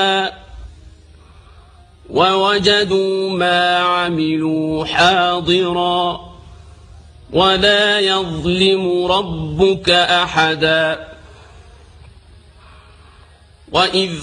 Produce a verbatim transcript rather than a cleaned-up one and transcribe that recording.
ووجدوا ما عملوا حاضرا ولا يظلم ربك أحدا. وإذ